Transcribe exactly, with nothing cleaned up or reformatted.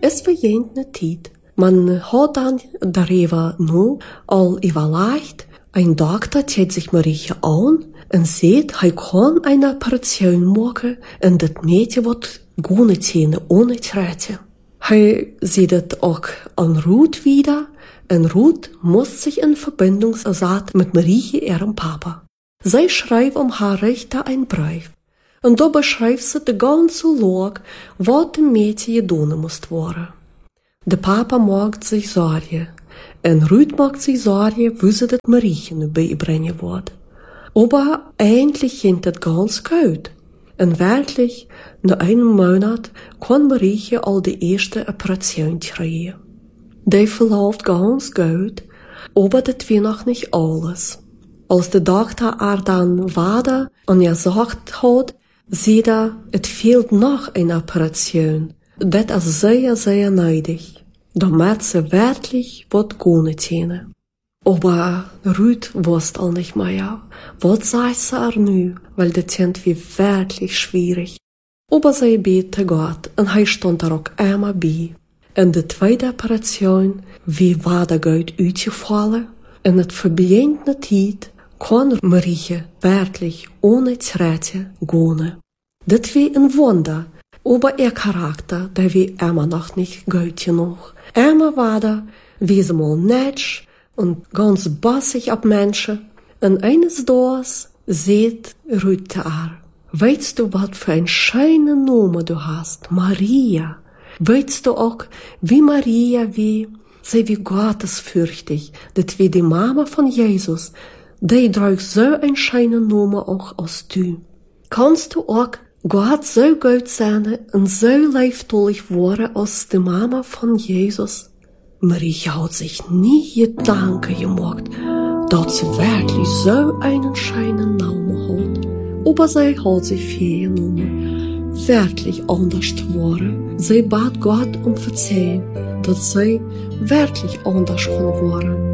is verjent ne tijd. Man had dan daarover nu al überlegt, ein dokter zet zich Marietje aan en zegt, hij kan een operatie maken en dat meisje wordt goede tenen ohne Trette. Hij sieht het ook an Ruth wieder en Ruth muss sich in Verbindung setzen mit Marietje, ihrem Papa. Zij schreibt um haar Richter ein Brief. En da beschreibt sie de ganze Lage, wat de meisje gedaan moest worden. De papa maakt zich zorgen. En Ruth maakt zich zorgen, wie ze dat Marietje nu bijbrengen wordt. Aber eigentlich ging het ganz gut. En wirklich, na einem Monat kon Marietje al de eerste Operation krijgen. Die verlauft ganz gut, aber das war noch nicht alles. Als de dokter er dan wader en er gesagt hat, sieht er, es fehlt noch eine Operation. Das ist sehr, sehr nötig, damit sie wirklich was gehen können. Aber Ruth wusste all nicht mehr, was sagt sie er nu, weil das sind wir wirklich schwierig. Aber sie bete Gott und er stand da auch immer bei. In de tweede Operation, wie war der Geld uitgevallen, in het verbiedende tijd kon Marietje wirklich ohne Trette gehen. Das war ein Wunder, aber ihr Charakter, der war immer noch nicht gut genug. Immer war da, wie sie mal nett und ganz bossig auf Menschen. Und eines Tages sieht Ruth er, weißt du, was für ein schöne Name du hast, Maria. Weißt du auch, wie Maria, wie, sie wie gottesfürchtig, das wie die Mama von Jesus, die trägt so ein schöne Nummer auch als du. Kannst du auch Gott so gut sein und so liefdollig worden als die Mama von Jesus? Maria hat sich nie Gedanken gemacht, dass sie wirklich so einen schönen Namen hat. Aber sie hat sich viel genommen, wirklich anders geworden. Sie bat Gott um Verzeihung, dass sie wirklich anders geworden.